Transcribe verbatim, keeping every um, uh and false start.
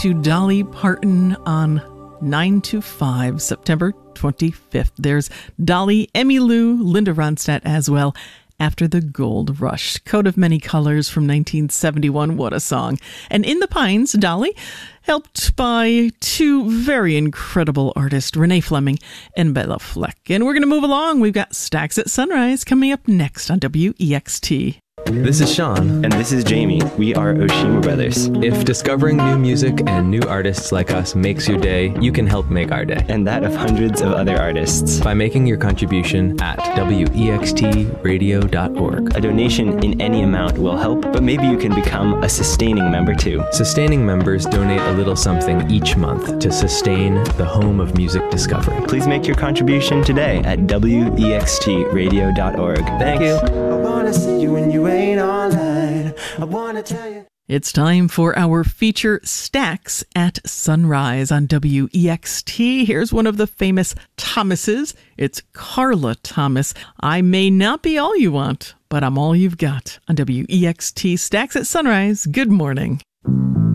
to Dolly Parton on nine to five, September twenty-fifth. There's Dolly, Emmylou, Linda Ronstadt as well. After the Gold Rush. Coat of Many Colors from nineteen seventy-one. What a song. And In the Pines, Dolly, helped by two very incredible artists, Renee Fleming and Bella Fleck. And we're going to move along. We've got Stax at Sunrise coming up next on W E X T. This is Sean. And this is Jamie. We are Oshima Brothers. If discovering new music and new artists like us makes your day, you can help make our day. And that of hundreds of other artists. By making your contribution at W E X T radio dot org. A donation in any amount will help, but maybe you can become a sustaining member too. Sustaining members donate a little something each month to sustain the home of music discovery. Please make your contribution today at W E X T radio dot org. Thank you. I wanna see you when you ain't online. I wanna tell you. It's time for our feature Stax at Sunrise on W E X T. Here's one of the famous Thomases. It's Carla Thomas. I may not be all you want, but I'm all you've got on W E X T Stax at Sunrise. Good morning.